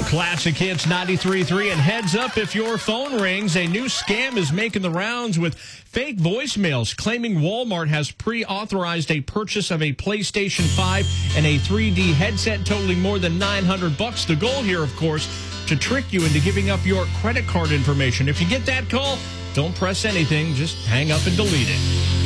Classic Hits 93.3, and heads up if your phone rings. A new scam is making the rounds with fake voicemails claiming Walmart has pre-authorized a purchase of a PlayStation 5 and a 3D headset totaling more than $900. The goal here, of course, to trick you into giving up your credit card information. If you get that call, don't press anything. Just hang up and delete it.